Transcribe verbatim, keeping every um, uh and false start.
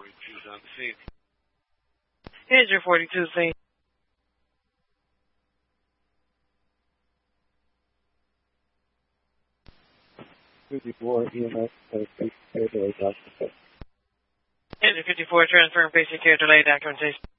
forty-two's on the scene. Engine forty-two, scene. fifty-four, E M S, basic care delay documentation. Engine fifty-four, transferring basic care delay documentation.